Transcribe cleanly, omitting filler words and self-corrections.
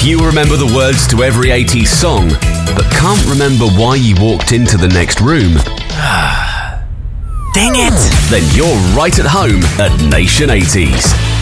you remember the words to every 80s song, but can't remember why you walked into the next room, dang it! Then you're right at home at Nation 80s.